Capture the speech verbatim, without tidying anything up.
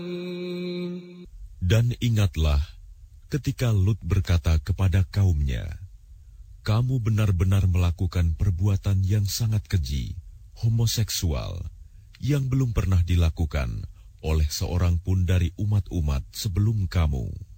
Dan ingatlah ketika Lut berkata kepada kaumnya, "Kamu benar-benar melakukan perbuatan yang sangat keji, homoseksual, yang belum pernah dilakukan oleh seorang pun dari umat-umat sebelum kamu."